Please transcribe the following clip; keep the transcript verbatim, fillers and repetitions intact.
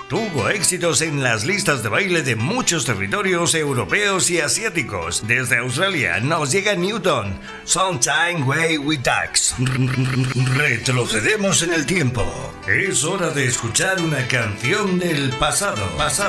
Tuvo éxitos en las listas de baile de muchos territorios europeos y asiáticos. Desde Australia nos llega Newton, Sometime Way with Ducks. Retrocedemos en el tiempo. Es hora de escuchar una canción del pasado. Pasado.